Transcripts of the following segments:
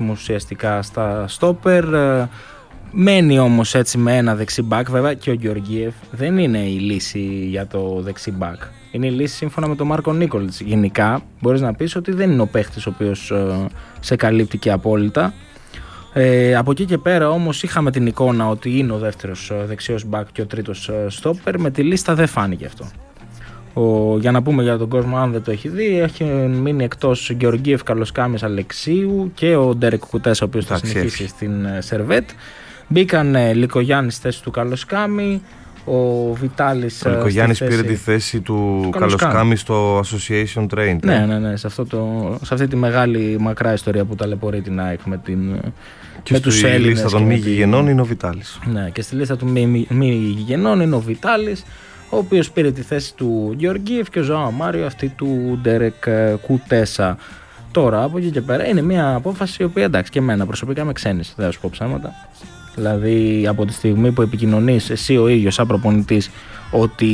κόσμος ουσιαστικά στα στόπερ. Μένει όμως έτσι με ένα δεξί μπακ. Βέβαια και ο Γεωργίεφ δεν είναι η λύση για το δεξί μπακ. Είναι η λύση σύμφωνα με τον Μάρκο Νίκολιτς. Γενικά μπορείς να πεις ότι δεν είναι ο παίχτης ο οποίος σε καλύπτει και απόλυτα. Από εκεί και πέρα όμως είχαμε την εικόνα ότι είναι ο δεύτερος δεξιός μπακ και ο τρίτος στόπερ. Με τη λίστα δεν φάνηκε αυτό. Για να πούμε για τον κόσμο, αν δεν το έχει δει, έχει μείνει εκτός Γεωργίεφ, Καλοσκάμης, Αλεξίου και ο Ντέρεκ Κουτές, ο οποίος θα συνεχίσει στην Σερβέτ. Μπήκαν Λικογιάννης στη θέση του Καλοσκάμη, ο Βιτάλης. Ο Λικογιάννης πήρε τη θέση του Καλοσκάμη στο Association Train. Ναι, σε αυτή τη μεγάλη μακρά ιστορία που ταλαιπωρεί την ΑΕΚ με τους Έλληνες. Στη λίστα των μη γηγενών είναι ο Βιτάλης. Ναι, και στη λίστα των μη γηγενών είναι ο Βιτάλης, ο οποίος πήρε τη θέση του Γεωργίεφ και ο Ζωάο Μάριο αυτή του Ντέρεκ Κουτέσα. Τώρα από εκεί και πέρα είναι μια απόφαση η οποία, εντάξει, και εμένα προσωπικά με ξένησε, δεν θα σου πω ψέματα. Δηλαδή από τη στιγμή που επικοινωνείς εσύ ο ίδιος σαν προπονητής ότι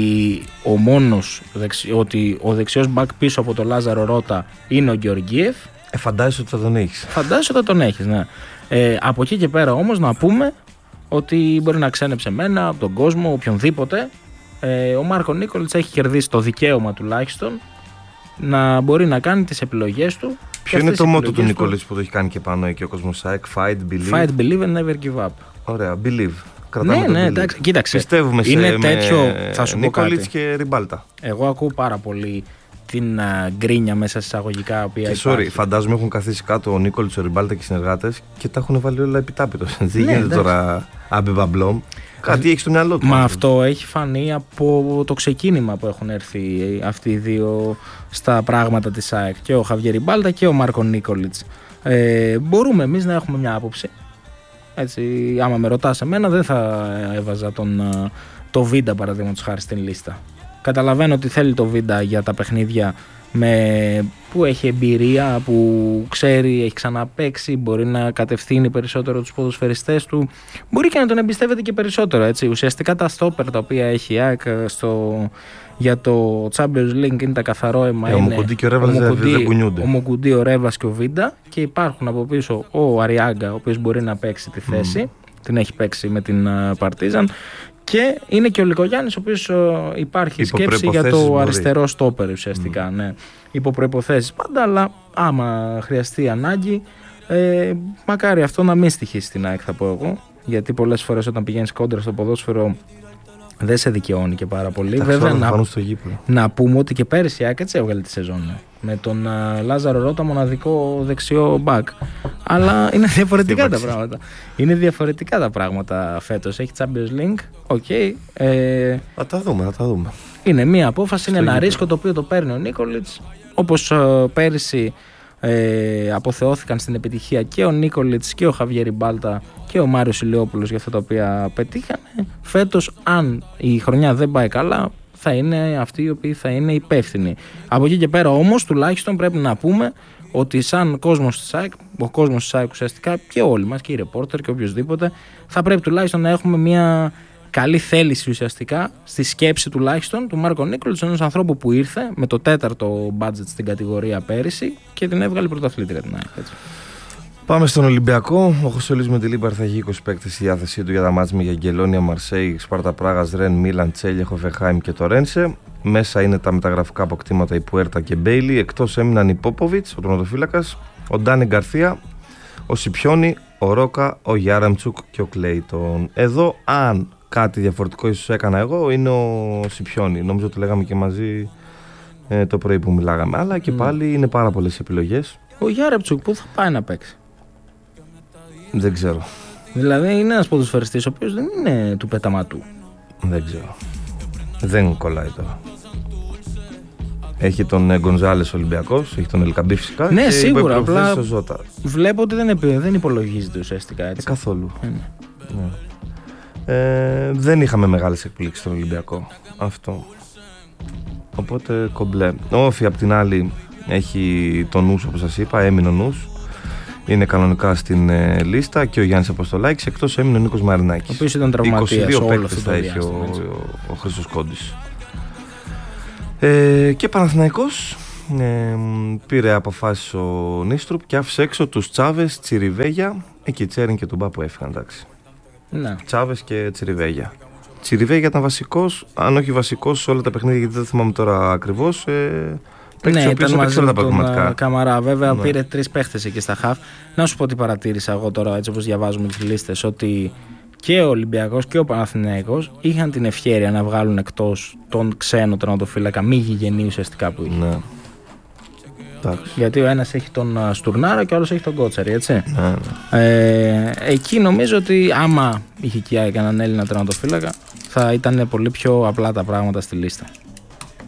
ο δεξιός μπακ πίσω από τον Λάζαρο Ρώτα είναι ο Γεωργίεφ, φαντάζεσαι ότι θα τον έχεις. Φαντάζεσαι ότι θα τον έχεις, ναι. Από εκεί και πέρα όμως να πούμε ότι μπορεί να ξένεψε εμένα, από τον κόσμο, οποιονδήποτε. Ο Μάρκο Νίκολιτς έχει κερδίσει το δικαίωμα τουλάχιστον να μπορεί να κάνει τις επιλογές του. Ποιο είναι το μότο του Νίκολιτς που το έχει κάνει και πάνω εκεί ο κόσμος ΣΑΕΚ? Fight, believe and never give up. Ωραία, believe. Ναι, εντάξει, κοίταξε. Πιστεύουμε είναι τέτοιο, θα σου πω Νίκολιτς και Ριμπάλτα. Εγώ ακούω πάρα πολύ την γκρίνια μέσα σε εισαγωγικά. Και φαντάζομαι έχουν καθίσει κάτω ο Νίκολιτς, ο Ριμπάλτα και οι συνεργάτες και τα έχουν βάλει όλα επιτάπητος. Δεν γίνεται τώρα άμπιμπαμπλόμ. Κάτι έχει στο μυαλό του. Μα αυτό έχει φανεί από το ξεκίνημα που έχουν έρθει αυτοί οι δύο στα πράγματα της ΑΕΚ. Και ο Χαβιέ Ριμπάλτα και ο Μάρκο Νίκολιτς. Μπορούμε εμείς να έχουμε μια άποψη. Έτσι, άμα με ρωτάς εμένα, δεν θα έβαζα το Βίντα παραδείγματος χάρη στην λίστα. Καταλαβαίνω ότι θέλει το Βίντα για τα παιχνίδια που έχει εμπειρία, που ξέρει, έχει ξαναπαίξει, μπορεί να κατευθύνει περισσότερο τους ποδοσφαιριστές του, μπορεί και να τον εμπιστεύεται και περισσότερο. Έτσι. Ουσιαστικά τα στόπερ τα οποία έχει η ΑΕΚ για το Champions League είναι τα καθαρό αίμα. Ο Μουκουντή και ο Ρέβλας δεν κουνιούνται. Ο Μουκουντή, ο Ρέβλας και ο Βίντα, και υπάρχουν από πίσω ο Αριάγκα, ο οποίος μπορεί να παίξει τη θέση, την έχει παίξει με την Παρτίζαν. Και είναι και ο Λικογιάννης, ο οποίος υπάρχει σκέψη για το αριστερό στόπερ ουσιαστικά. Ναι. Υπό προϋποθέσεις πάντα, αλλά άμα χρειαστεί ανάγκη, μακάρι αυτό να μην στοιχήσει στην ΑΕΚ, θα πω εγώ. Γιατί πολλές φορές όταν πηγαίνεις κόντρα στο ποδόσφαιρο δεν σε δικαιώνει και πάρα πολύ. Βέβαια, να πούμε ότι και πέρυσι η ΑΕΚ έτσι έβγαλε τη σεζόν. Ναι. Με τον Λάζαρο Ρώτα μοναδικό δεξιό μπακ. Αλλά είναι διαφορετικά τα πράγματα. Είναι διαφορετικά τα πράγματα φέτος. Έχει Champions League. Okay. Θα τα δούμε. Είναι μία απόφαση, είναι ένα ρίσκο το οποίο το παίρνει ο Νίκολιτς. Όπως πέρυσι αποθεώθηκαν στην επιτυχία και ο Νίκολιτς και ο Χαβιέ Ριμπάλτα και ο Μάριος Ηλιόπουλος για αυτά τα οποία πετύχανε. Φέτος, αν η χρονιά δεν πάει καλά, θα είναι αυτοί οι οποίοι θα είναι υπεύθυνοι. Από εκεί και πέρα όμως τουλάχιστον πρέπει να πούμε ότι σαν κόσμος της ΑΕΚ, ο κόσμος της ΑΕΚ ουσιαστικά και όλοι μας και οι ρεπόρτερ και οποιοδήποτε, θα πρέπει τουλάχιστον να έχουμε μια καλή θέληση ουσιαστικά στη σκέψη τουλάχιστον του Μάρκο Νίκολιτς, ενός ανθρώπου που ήρθε με το 4ο budget στην κατηγορία πέρυσι και την έβγαλε πρωταθλήτρια την ΑΕΚ. Έτσι. Πάμε στον Ολυμπιακό. Ο Χωσέλης με τη Λίμπαρ θα έχει 20 παίκτες στη διάθεσή του για τα μάτς με Γιαγγελόνια, Μαρσέη, Σπάρτα Πράγας, Ρεν, Μίλαν, Τσέλια, Χοφεχάιμ και το Ρένσε. Μέσα είναι τα μεταγραφικά αποκτήματα η Πουέρτα και Μπέιλι. Εκτός έμειναν η Πόποβιτς, ο τερματοφύλακας, ο Ντάνι Γκαρθία, ο Σιπιόνι, ο Ρόκα, ο Γιάραμτσουκ και ο Κλέιτον. Εδώ, αν κάτι διαφορετικό ίσως έκανα εγώ, είναι ο Σιπιόνι. Νομίζω ότι λέγαμε και μαζί το πρωί που μιλάγαμε. Αλλά και πάλι είναι πάρα πολλές επιλογές. Ο Γιάραμτσουκ πού θα πάει να παίξει? Δεν ξέρω. Δηλαδή είναι ένας ποδοσφαιριστής ο οποίος δεν είναι του πεταματού. Δεν ξέρω. Δεν κολλάει τώρα. Έχει τον Γκονζάλες Ολυμπιακός, έχει τον Ελκαμπή φυσικά. Ναι, σίγουρα. Απλά βλέπω ότι δεν υπολογίζεται ουσιαστικά έτσι. Καθόλου. Ναι. Δεν είχαμε μεγάλες εκπλήξεις στον Ολυμπιακό. Αυτό. Οπότε κομπλέ. Ο Όφη απ' την άλλη έχει τον νους, όπως σας είπα, έμεινε ο νους. Είναι κανονικά στην λίστα και ο Γιάννης Αποστολάκης, εκτός έμεινε ο Νίκος Μαρινάκης. Ο οποίος ήταν τραυματίας. 22 παίκτες θα έχει ο Χρήστος Κόντης. Και Παναθηναϊκός πήρε αποφάσεις ο Νίστρουπ και άφησε έξω τους Τσάβες, Τσιριβέγια, εκεί Τσέριν και Τουμπά που έφυγαν, εντάξει. Ναι. Τσάβες και Τσιριβέγια. Τσιριβέγια ήταν βασικός, αν όχι βασικός σε όλα τα παιχνίδια, γιατί δεν θυμάμαι τώρα ακριβώς. Ναι, ήταν μαζί με τον Καμαρά. Βέβαια, ναι. Πήρε 3 παίχτες εκεί στα χαφ. Να σου πω τι παρατήρησα εγώ τώρα, έτσι όπως διαβάζουμε τις λίστες, ότι και ο Ολυμπιακός και ο Παναθηναϊκός είχαν την ευχέρεια να βγάλουν εκτός τον ξένο τερματοφύλακα, μη γηγενή ουσιαστικά που είχε. Ναι. Γιατί ο ένας έχει τον Στουρνάρα και ο άλλος έχει τον Κότσαρη, έτσι. Ναι. Εκεί νομίζω ότι άμα είχε και έναν Έλληνα τερματοφύλακα θα ήταν πολύ πιο απλά τα πράγματα στη λίστα.